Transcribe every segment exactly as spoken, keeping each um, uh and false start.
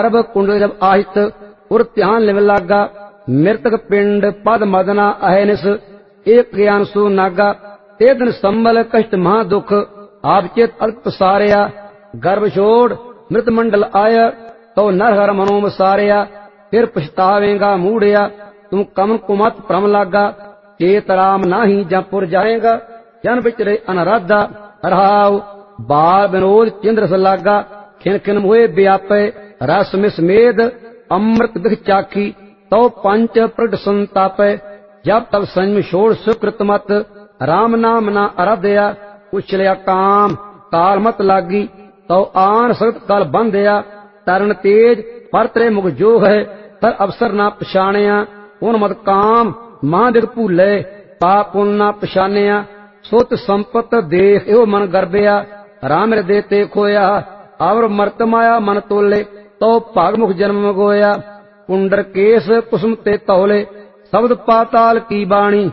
गर्भ कुंड जब आहित उर ध्यान लिव लागा। मृतक पिंड पद मदना अहनिस एक ज्ञान सु नागा। ते दिन संबल कष्ट महा दुख आप चेत अल्प सारिया। गर्भ छोड़ मृत मंडल आया तो नर हर मनो सारिया। फिर पछतावेगा मूढ़िया तुम कमन कुमत भ्रम लागा। चेत राम नाही जपुर जाएगा जन बिचरे अनराधा। रहाव बाल विनोद चंद्र स लागा। खिन खिन मोहे व्यापे रस मिस मेद अमृत बिख चाखी तो पंच प्रगट संतापे। जब तब संयम छोड़ सुकृत मत राम नाम ना आराध्या। उछलिया काम काल मत लागी तो आन सख्त काल बंधया। तरण तेज पर तेरे मुख जो है तर अवसर ना पछाणिया। उन मत काम महादिग भूले पाप उन ना पछानिया। सुत संपत देख एहो मन गर्भया। राम हृदय ते खोया और मर्त माया मन तोले तो भाग मुख जन्म गोया। कुंडर केस कुसुम ते तौले शब्द पाताल की बाणी।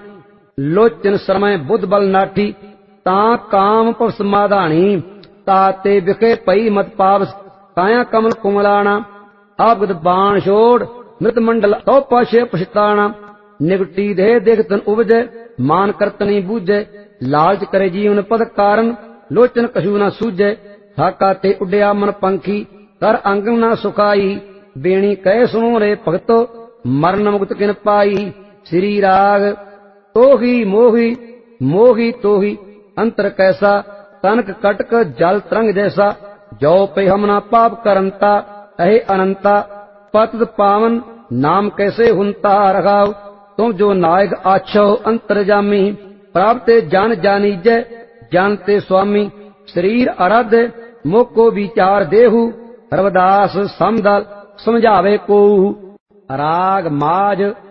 लोचन समय बुद्ध बल नाठी ता काम पव समाधानी। ताते विखे पई मत पावस काया कमल कुमलाना। आपगत बाण छोड़ मृत मंडल तो पाशे पछताना। निगटी देह देख तन उपजे मान करतनी बूझे। लालच करे जीवन पद कारण लोचन कछु न सूझे। हाका ते उड्या मन पंखी कर अंग न सुखाई। बेणी कह सुनो रे भगतो मरण मुक्त किन पाई। श्री राग तोही मोही मोही तोही अंतर कैसा। तनक कटक जल तरंग जैसा जो पे हमना पाप करंता। अहे अनंता पतित पावन नाम कैसे हुंता। रघाव तुम जो नायक आछो अंतरजामी। प्राप्त जान जानी जय जानते स्वामी। शरीर आराध्य मुख को विचार देहु। रविदास समदल समझावे को। राग माज